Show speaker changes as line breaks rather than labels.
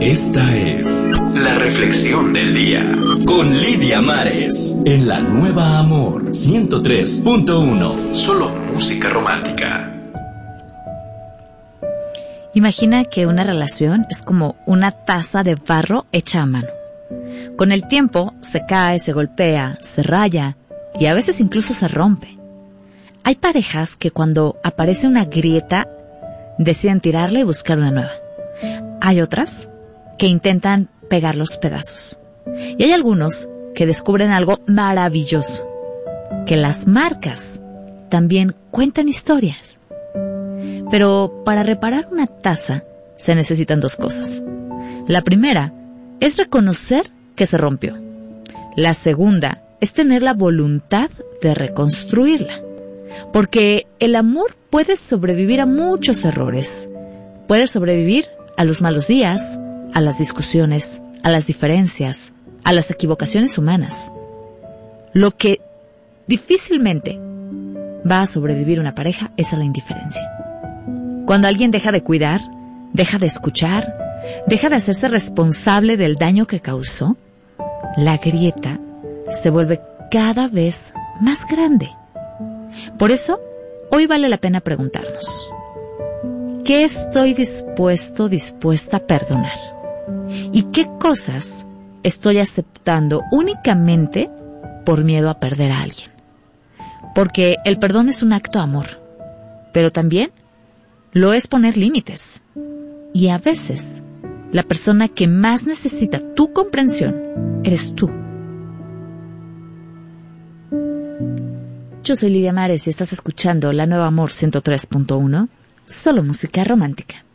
Esta es la reflexión del día con Lidia Mares en la Nueva Amor 103.1. Solo música romántica.
Imagina que una relación es como una taza de barro hecha a mano. Con el tiempo se cae, se golpea, se raya y a veces incluso se rompe. Hay parejas que cuando aparece una grieta deciden tirarla y buscar una nueva. Hay otras que intentan pegar los pedazos. Y hay algunos que descubren algo maravilloso, que las marcas también cuentan historias. Pero para reparar una taza se necesitan dos cosas. La primera es reconocer que se rompió. La segunda es tener la voluntad de reconstruirla. Porque el amor puede sobrevivir a muchos errores. Puede sobrevivir a los malos días, a las discusiones, a las diferencias, a las equivocaciones humanas. Lo que difícilmente va a sobrevivir una pareja es a la indiferencia. Cuando alguien deja de cuidar, deja de escuchar, deja de hacerse responsable del daño que causó, la grieta se vuelve cada vez más grande. Por eso, hoy vale la pena preguntarnos: ¿qué estoy dispuesta a perdonar? ¿Y qué cosas estoy aceptando únicamente por miedo a perder a alguien? Porque el perdón es un acto de amor, pero también lo es poner límites. Y a veces, la persona que más necesita tu comprensión eres tú. Yo soy Lidia Mares y estás escuchando La Nueva Amor 103.1, solo música romántica.